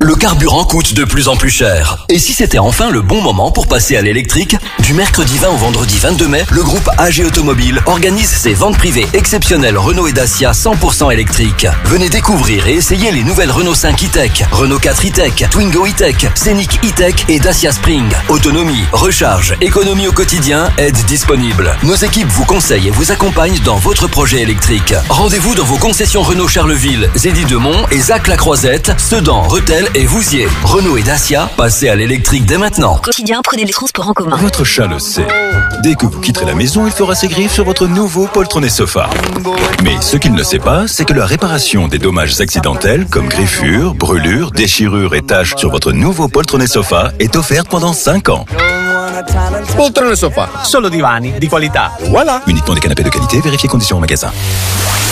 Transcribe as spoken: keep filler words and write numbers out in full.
Le carburant coûte de plus en plus cher. Et si c'était enfin le bon moment pour passer à l'électrique? Du mercredi vingt au vendredi vingt-deux mai, le groupe A G Automobile organise ses ventes privées exceptionnelles Renault et Dacia cent pour cent électriques. Venez découvrir et essayer les nouvelles Renault cinq e-Tech, Renault quatre e-Tech, Twingo e-Tech, Scénic e-Tech et Dacia Spring. Autonomie, recharge, économie au quotidien, aide disponible. Nos équipes vous conseillent et vous accompagnent dans votre projet électrique. Rendez-vous dans vos concessions Renault Charleville, Zédy-Demont et Zac-la-Croisette, Sedan, Rethel et Vouziers. Renault et Dacia, passez à l'électrique dès maintenant. Quotidien, prenez les transports en commun. Votre chat le sait. Dès que vous quitterez la maison, il fera ses griffes sur votre nouveau poltronné sofa. Mais ce qu'il ne sait pas, c'est que la réparation des dommages accidentels, comme griffures, brûlures, déchirures et taches sur votre nouveau poltronné sofa, est offerte pendant cinq ans. Poltrone sofa, solo divani di qualità. Voilà. Uniquement des canapés de qualité, vérifiez conditions en magasin.